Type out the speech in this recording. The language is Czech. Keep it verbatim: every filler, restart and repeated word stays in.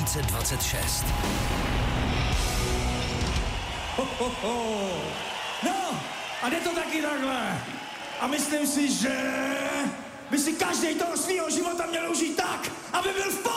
dvacet dvacet šest. Ho, ho, ho. No, a jde to taky takhle. A myslím si, že by si každý toho svýho života měl užít tak, aby byl v